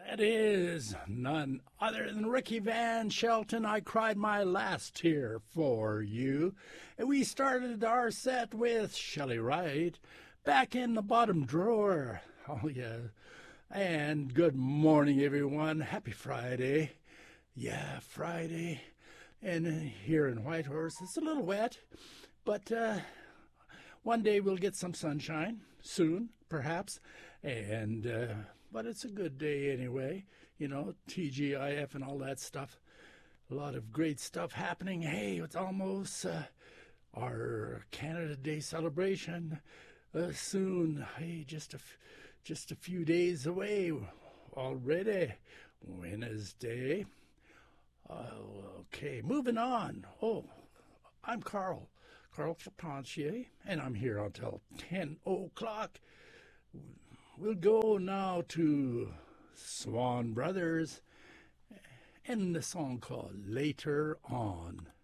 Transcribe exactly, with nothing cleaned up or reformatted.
That is none other than Ricky Van Shelton. I cried my last tear for you. And we started our set with Shelley Wright, Back in the Bottom Drawer. Oh, yeah. And good morning, everyone. Happy Friday. Yeah, Friday. And here in Whitehorse, it's a little wet, but uh, one day we'll get some sunshine soon, perhaps. And uh, but it's a good day anyway. You know, T G I F and all that stuff. A lot of great stuff happening. Hey, it's almost uh, our Canada Day celebration uh, soon. Hey, just a f- just a few days away already. Wednesday. Uh, okay, moving on. Oh, I'm Carl, Carl Chapanchier, and I'm here until ten o'clock. We'll go now to Swan Brothers and the song called Later On.